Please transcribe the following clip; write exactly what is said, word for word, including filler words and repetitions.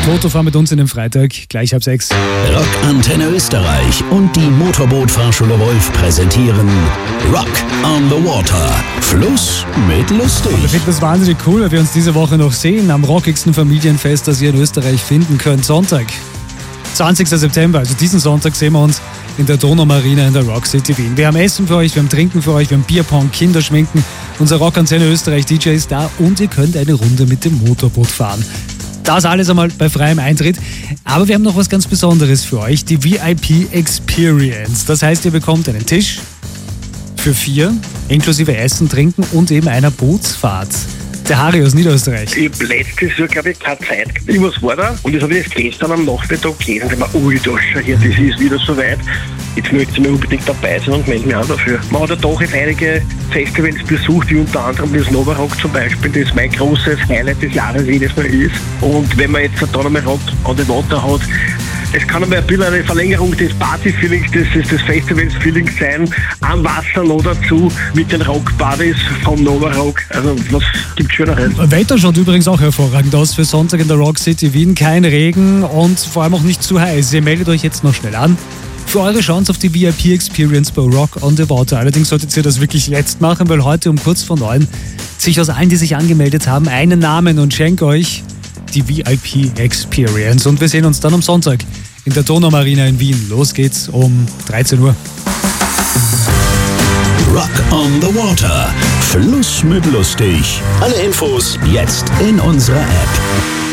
Motorfahren mit uns in den Freitag, gleich ab sechs. Rock Antenne Österreich und die Motorboot-Fahrschule Wolf präsentieren Rock on the Water. Fluss mit lustig. Wir finden das wahnsinnig cool, weil wir uns diese Woche noch sehen am rockigsten Familienfest, das ihr in Österreich finden könnt. Sonntag, zwanzigster September, also diesen Sonntag sehen wir uns in der Donaumarina in der Rock City Wien. Wir haben Essen für euch, wir haben Trinken für euch, wir haben Bierpong, Kinderschminken, unser Rock Antenne Österreich D J ist da und ihr könnt eine Runde mit dem Motorboot fahren. Das alles einmal bei freiem Eintritt. Aber wir haben noch was ganz Besonderes für euch, die V I P Experience. Das heißt, ihr bekommt einen Tisch für vier, inklusive Essen, Trinken und eben einer Bootsfahrt. Der Harry aus Niederösterreich. Ich habe letztes Jahr, glaube ich, keine Zeit. Irgendwas war da und das habe ich jetzt gestern am Nachmittag gelesen und ich mir, ui, da schau her, das ist wieder so weit. Jetzt möchte ich mir unbedingt dabei sein und melde mich auch dafür. Man hat ja doch jetzt einige Festivals besucht, wie unter anderem das Nova Rock zum Beispiel, das mein großes Highlight des Jahres jedes Mal ist. Und wenn man jetzt da nochmal Rock on the Water hat, es kann aber ein bisschen eine Verlängerung des Party-Feelings, des, des Festivals-Feelings sein, am Wasser noch dazu, mit den Rock-Buddies vom Nova Rock. Also was gibt's Schöneres? Wetter schaut übrigens auch hervorragend aus für Sonntag in der Rock City Wien. Kein Regen und vor allem auch nicht zu heiß. Ihr meldet euch jetzt noch schnell an für eure Chance auf die V I P Experience bei Rock on the Water. Allerdings solltet ihr das wirklich jetzt machen, weil heute um kurz vor neun sich aus allen, die sich angemeldet haben, einen Namen und schenke euch die V I P Experience. Und wir sehen uns dann am Sonntag in der Donaumarina in Wien. Los geht's um dreizehn Uhr. Rock on the Water. Fluss mit lustig. Alle Infos jetzt in unserer App.